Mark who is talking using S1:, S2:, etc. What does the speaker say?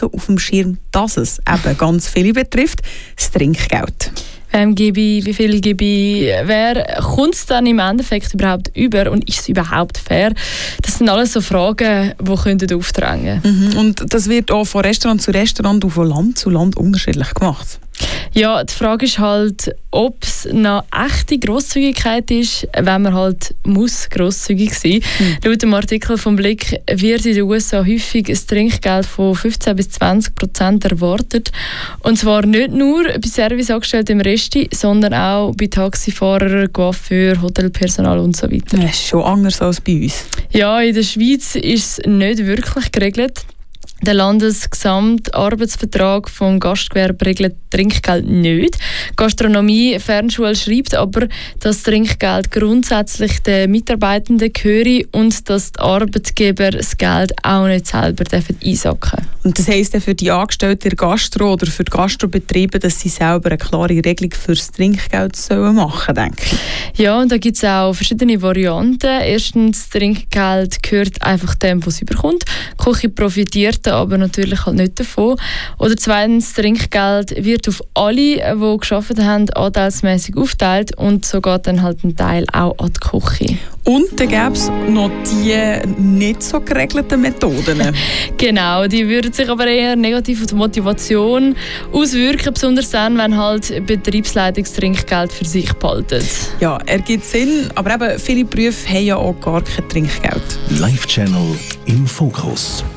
S1: so auf dem Schirm, dass es eben ganz viele betrifft, das Trinkgeld.
S2: Wie viel gebe ich, wer kommt es dann im Endeffekt überhaupt über und ist es überhaupt fair? Das sind alles so Fragen, die aufdrängen könnten.
S1: Und das wird auch von Restaurant zu Restaurant und von Land zu Land unterschiedlich gemacht.
S2: Ja, die Frage ist halt, ob es eine echte Grosszügigkeit ist, wenn man halt muss grosszügig sein muss. Laut dem Artikel vom Blick wird in den USA häufig ein Trinkgeld von 15-20% erwartet. Und zwar nicht nur bei Serviceangestellten im Resti, sondern auch bei Taxifahrern, Coiffeur, Hotelpersonal und so weiter.
S1: Das ist schon anders als bei uns.
S2: Ja, in der Schweiz ist es nicht wirklich geregelt. Der Landesgesamtarbeitsvertrag vom Gastgewerbe regelt Trinkgeld nicht. Gastronomie Fernschule schreibt aber, dass Trinkgeld grundsätzlich den Mitarbeitenden gehöre und dass die Arbeitgeber das Geld auch nicht selber einsacken dürfen.
S1: Und das heisst für die Angestellten der Gastro oder für die Gastrobetriebe, dass sie selber eine klare Regelung für das Trinkgeld machen sollen, denke ich.
S2: Ja, und da gibt es auch verschiedene Varianten. Erstens, das Trinkgeld gehört einfach dem, was es überkommt. Die Küche profitiert aber natürlich halt nicht davon. Oder zweitens, das Trinkgeld wird auf alle, die gearbeitet haben, anteilsmässig aufgeteilt und so geht dann halt ein Teil auch an die Küche.
S1: Und dann gäbe es noch die nicht so geregelten Methoden.
S2: Genau, die würden sich aber eher negativ auf die Motivation auswirken, besonders dann, wenn halt Betriebsleitungstrinkgeld für sich behalten.
S1: Ja, ergibt Sinn, aber eben viele Berufe haben ja auch gar kein Trinkgeld.
S3: Live Channel im Fokus.